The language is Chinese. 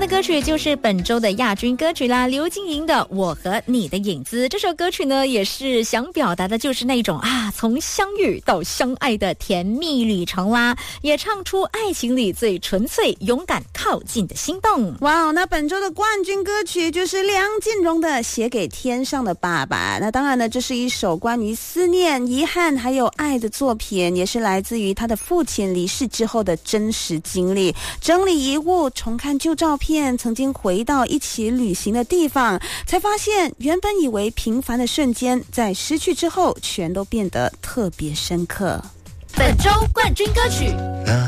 歌曲就是本周的亚军歌曲啦，刘晶莹的《我和你的影子》。这首歌曲呢，也是想表达的就是那种从相遇到相爱的甜蜜旅程啦，也唱出爱情里最纯粹、勇敢、靠近的心动。 哇，那本周的冠军歌曲就是梁静茹的《写给天上的爸爸》。那当然呢，这是一首关于思念、遗憾还有爱的作品，也是来自于他的父亲离世之后的真实经历。整理遗物，重看旧照片，曾经回到一起旅行的地方，才发现原本以为平凡的瞬间，在失去之后全都变得特别深刻。 本周冠军歌曲。 那